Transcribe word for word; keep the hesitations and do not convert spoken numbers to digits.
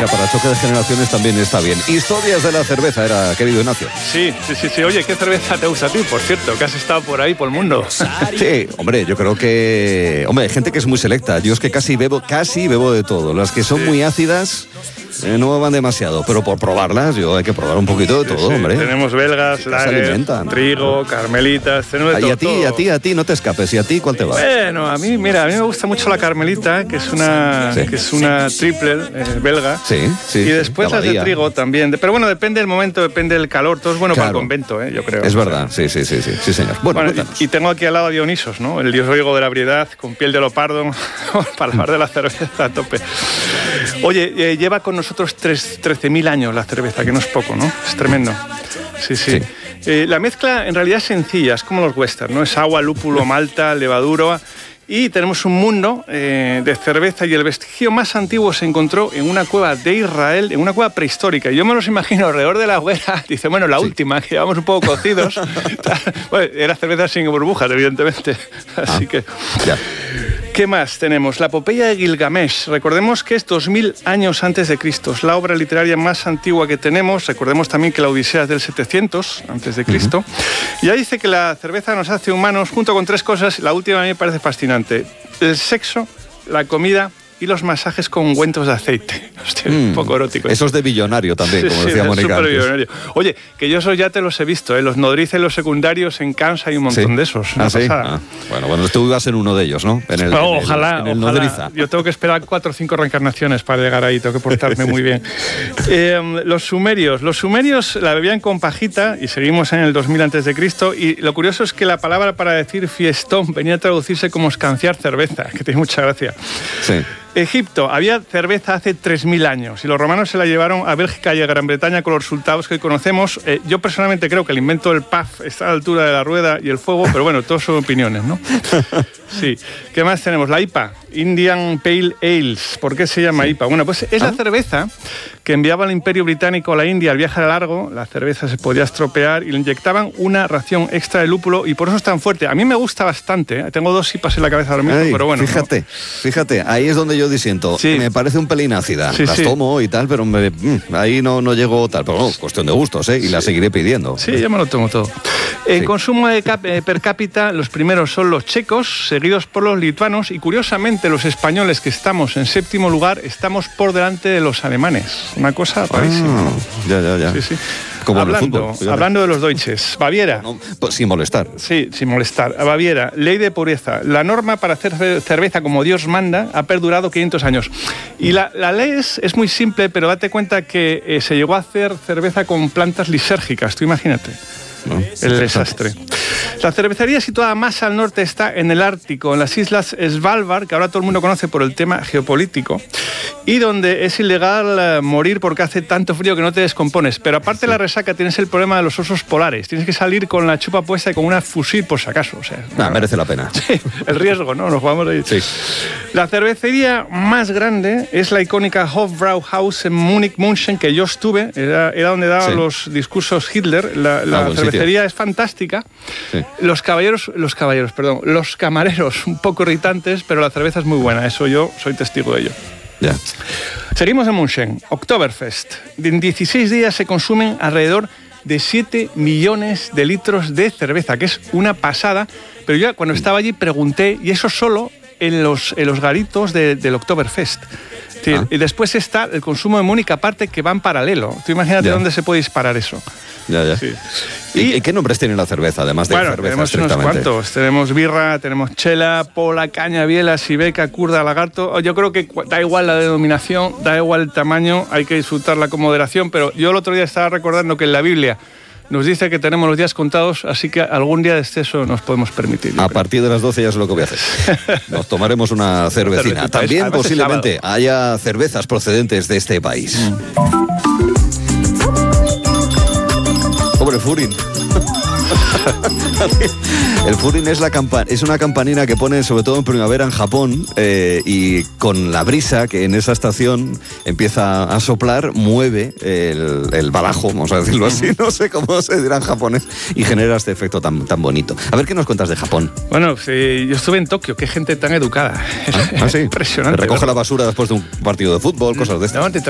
mira, para choque de generaciones también está bien. Historias de la cerveza, era, querido Ignacio. Sí, sí, sí, sí. Oye, ¿qué cerveza te gusta a ti, por cierto? Que has estado por ahí, por el mundo. Sí, hombre, yo creo que... Hombre, hay gente que es muy selecta. Yo es que casi bebo, casi bebo de todo. Las que son sí. muy ácidas... Eh, no van demasiado, pero por probarlas yo hay que probar un poquito de todo, sí, sí. hombre. Tenemos belgas, lager, trigo, carmelitas, tenemos de y todo. a ti, a ti, a ti, no te escapes. ¿Y a ti cuál te va? Bueno, a mí, mira, a mí me gusta mucho la carmelita, que es una, sí. que es una triple eh, belga. Sí, sí. Y después sí, las de trigo también. Pero bueno, depende del momento, depende del calor. Todo es bueno claro. para el convento, eh, yo creo. Es verdad, sí, sí, sí, sí, sí, señor. Bueno, bueno y, y tengo aquí al lado a Dionisos, ¿no? El dios griego de la ebriedad, con piel de leopardo, para hablar de la cerveza a tope. Oye, eh, lleva con nosotros tres trece mil años la cerveza, que no es poco, ¿no? Es tremendo. Sí, sí. sí. Eh, la mezcla en realidad es sencilla, es como los western, ¿no? Es agua, lúpulo, malta, levadura. Y tenemos un mundo eh, de cerveza y el vestigio más antiguo se encontró en una cueva de Israel, en una cueva prehistórica. Yo me los imagino alrededor de la hoguera. Dice, bueno, la sí. última, que llevamos un poco cocidos. Bueno, era cerveza sin burbujas, evidentemente. Así ah, que... Ya. ¿Qué más tenemos? La epopeya de Gilgamesh. Recordemos que es dos mil años antes de Cristo. Es la obra literaria más antigua que tenemos. Recordemos también que la Odisea es del setecientos antes de Cristo. Uh-huh. Y ahí dice que la cerveza nos hace humanos junto con tres cosas. La última a mí me parece fascinante. El sexo, la comida y los masajes con ungüentos de aceite. Hostia, mm, un poco erótico. Eso es de billonario también, sí, como sí, decía Mónica antes. Billonario. Oye, que yo esos ya te los he visto, ¿eh? Los nodriza y los secundarios en Cannes hay un montón ¿Sí? de esos. ¿Ah, sí? ah, bueno, bueno, tú ibas en uno de ellos, ¿no? En el, no, en ojalá, el, en el ojalá. nodriza. Yo tengo que esperar cuatro o cinco reencarnaciones para llegar ahí, tengo que portarme muy bien. Eh, los sumerios. Los sumerios la bebían con pajita y seguimos en el dos mil antes de Cristo y lo curioso es que la palabra para decir fiestón venía a traducirse como escanciar cerveza, que tiene mucha gracia. Sí. Egipto, había cerveza hace tres mil años y los romanos se la llevaron a Bélgica y a Gran Bretaña con los resultados que hoy conocemos. Eh, yo personalmente creo que el invento del puff está a la altura de la rueda y el fuego, pero bueno, todos son opiniones, ¿no? Sí. ¿Qué más tenemos? La I P A, Indian Pale Ales. ¿Por qué se llama sí. I P A? Bueno, pues es ¿Ah? la cerveza que enviaba el Imperio Británico a la India al viaje a largo. La cerveza se podía estropear y le inyectaban una ración extra de lúpulo y por eso es tan fuerte. A mí me gusta bastante, ¿eh? Tengo dos I P As en la cabeza ahora mismo, Ay, pero bueno. Fíjate, ¿no? fíjate, ahí es donde yo disiento. Sí. Me parece un pelín ácida. Sí, Las sí. tomo y tal, pero me, ahí no, no llego tal. Pero no, cuestión de gustos, ¿eh? Y sí. la seguiré pidiendo. Sí, yo me lo tomo todo. El sí. consumo de cap, eh, per cápita, los primeros son los checos, seguidos por los lituanos y curiosamente los españoles, que estamos en séptimo lugar, estamos por delante de los alemanes. Una cosa rarísima. Ah, ya, ya, ya. Sí, sí. Como hablando, fútbol, hablando de los Deutsches, Baviera. No, pues sin molestar. Sí, sin molestar. Baviera, ley de pureza. La norma para hacer cerveza como Dios manda ha perdurado quinientos años. Y la, la ley es, es muy simple, pero date cuenta que eh, se llegó a hacer cerveza con plantas lisérgicas. Tú imagínate. ¿No? El desastre. La cervecería situada más al norte está en el Ártico, en las islas Svalbard, que ahora todo el mundo conoce por el tema geopolítico, y donde es ilegal uh, morir porque hace tanto frío que no te descompones. Pero aparte de la resaca tienes el problema de los osos polares. Tienes que salir con la chupa puesta y con una fusil por si acaso. O sea, nah, no, merece la pena. Sí, el riesgo, ¿no? Nos jugamos ahí. Sí. La cervecería más grande es la icónica Hofbrauhaus en Múnich, München, que yo estuve. Era, era donde daba sí. los discursos Hitler. La, la ah, cervecería es fantástica. Sí. Los caballeros, los caballeros, perdón, los camareros un poco irritantes, pero la cerveza es muy buena. Eso yo soy testigo de ello. Ya. Seguimos en München, Oktoberfest. En dieciséis días se consumen alrededor de siete millones de litros de cerveza, que es una pasada. Pero yo cuando estaba allí pregunté, y eso solo en los, en los garitos de, del Oktoberfest. Sí, ah. Y después está el consumo de Múnich aparte, que va en paralelo. Tú imagínate ya. dónde se puede disparar eso. Ya, ya. Sí. ¿Y, ¿Y qué nombres tiene la cerveza, además de bueno, cerveza tenemos unos cuantos. Tenemos birra, tenemos chela, pola, caña, biela, sibeca, curda, lagarto. Yo creo que da igual la denominación, da igual el tamaño, hay que disfrutarla con moderación. Pero yo el otro día estaba recordando que en la Biblia nos dice que tenemos los días contados, así que algún día de exceso nos podemos permitir. A partir de las doce ya es lo que voy a hacer. Nos tomaremos una cervecina. También es, posiblemente haya cervezas procedentes de este país. Mm. Pobre Furin. El Furin es, la campa- es una campanina que ponen sobre todo en primavera en Japón eh, y con la brisa que en esa estación empieza a soplar, mueve el, el balajo, vamos a decirlo así, no sé cómo se dirá en japonés, y genera este efecto tan, tan bonito. A ver, ¿qué nos cuentas de Japón? Bueno, sí, yo estuve en Tokio, qué gente tan educada. Ah, ¿ah, sí? Impresionante. Recoge la basura después de un partido de fútbol, cosas de estas. No, te